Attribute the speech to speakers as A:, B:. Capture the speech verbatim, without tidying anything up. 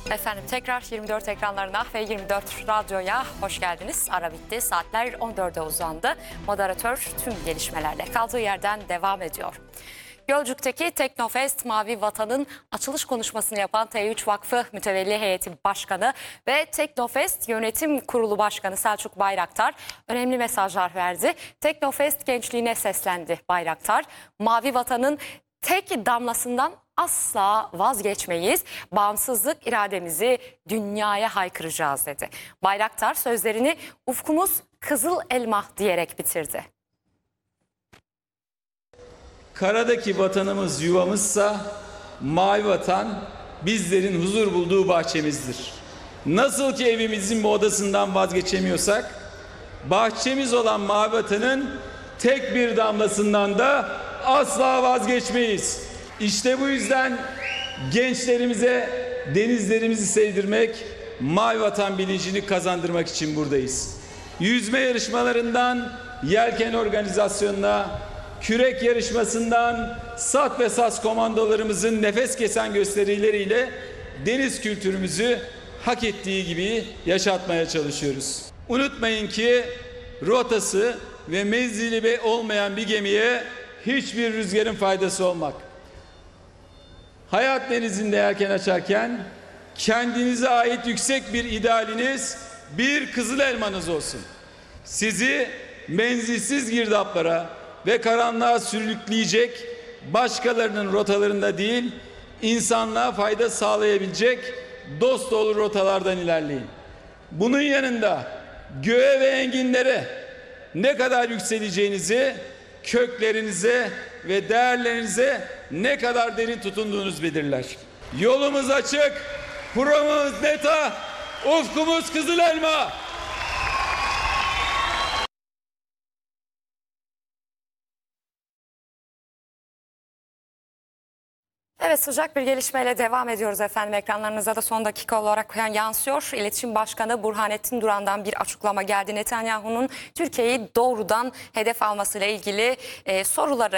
A: Efendim tekrar yirmi dört ekranlarına ve yirmi dört radyoya hoş geldiniz. Ara bitti, saatler on dörde uzandı. Moderatör tüm gelişmelerle kaldığı yerden devam ediyor. Gölcük'teki Teknofest Mavi Vatan'ın açılış konuşmasını yapan T üç Vakfı Mütevelli Heyeti Başkanı ve Teknofest Yönetim Kurulu Başkanı Selçuk Bayraktar önemli mesajlar verdi. Teknofest gençliğine seslendi Bayraktar. Mavi Vatan'ın tek damlasından asla vazgeçmeyiz, bağımsızlık irademizi dünyaya haykıracağız dedi. Bayraktar sözlerini ufkumuz kızıl elma diyerek bitirdi.
B: Karadaki vatanımız yuvamızsa mavi vatan bizlerin huzur bulduğu bahçemizdir. Nasıl ki evimizin bu odasından vazgeçemiyorsak, bahçemiz olan mavi vatanın tek bir damlasından da asla vazgeçmeyiz. İşte bu yüzden gençlerimize denizlerimizi sevdirmek, mavi vatan bilincini kazandırmak için buradayız. Yüzme yarışmalarından yelken organizasyonuna, kürek yarışmasından sat ve saz komandolarımızın nefes kesen gösterileriyle deniz kültürümüzü hak ettiği gibi yaşatmaya çalışıyoruz. Unutmayın ki rotası ve menzili olmayan bir gemiye hiçbir rüzgarın faydası olmak. Hayat denizinde yelken açarken kendinize ait yüksek bir idealiniz, bir kızıl elmanız olsun. Sizi menzilsiz girdaplara ve karanlığa sürükleyecek, başkalarının rotalarında değil, insanlığa fayda sağlayabilecek dost dolu rotalardan ilerleyin. Bunun yanında göğe ve enginlere ne kadar yükseleceğinizi, köklerinize ve değerlerinize ne kadar derin tutunduğunuz belirler. Yolumuz açık, programımız neta, ufkumuz kızıl elma.
A: Evet, sıcak bir gelişmeyle devam ediyoruz efendim. Ekranlarınıza da son dakika olarak yansıyor. İletişim Başkanı Burhanettin Duran'dan bir açıklama geldi. Netanyahu'nun Türkiye'yi doğrudan hedef almasıyla ilgili e, soruları